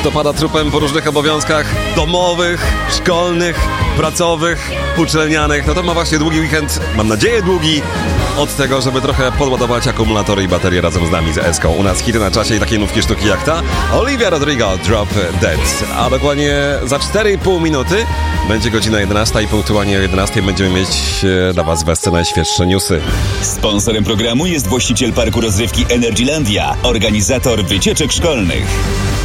kto pada trupem po różnych obowiązkach domowych, szkolnych, pracowych, uczelnianych, no to ma właśnie długi weekend, mam nadzieję długi, od tego, żeby trochę podładować akumulatory i baterie razem z nami z Eską. U nas hity na czasie i takie nówki sztuki jak ta. Olivia Rodrigo, Drop Dead. A dokładnie za 4,5 minuty będzie godzina 11 i punktualnie o 11 będziemy mieć dla Was w Esce najświeższe newsy. Sponsorem programu jest właściciel parku rozrywki Energylandia, organizator wycieczek szkolnych.